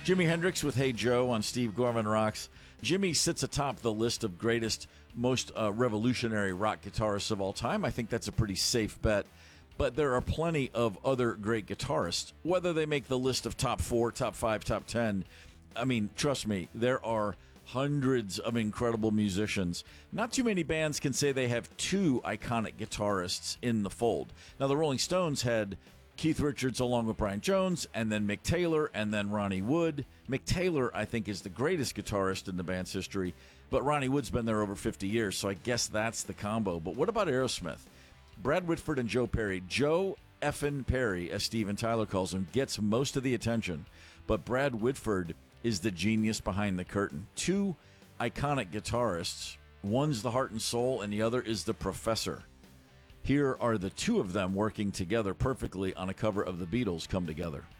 Jimi Hendrix with Hey Joe on Steve Gorman Rocks. Jimmy sits atop the list of greatest, most revolutionary rock guitarists of all time. I think that's a pretty safe bet. But there are plenty of other great guitarists. Whether they make the list of top 4, top 5, top 10, I mean, trust me, there are hundreds of incredible musicians. Not too many bands can say they have 2 iconic guitarists in the fold. Now, the Rolling Stones had Keith Richards along with Brian Jones, and then Mick Taylor, and then Ronnie Wood. Mick Taylor, I think, is the greatest guitarist in the band's history, but Ronnie Wood's been there over 50 years, so I guess that's the combo. But what about Aerosmith? Brad Whitford and Joe Perry. Joe effin' Perry, as Steven Tyler calls him, gets most of the attention, but Brad Whitford is the genius behind the curtain. 2 iconic guitarists. One's the heart and soul, and the other is the professor. Here are the 2 of them working together perfectly on a cover of The Beatles' Come Together.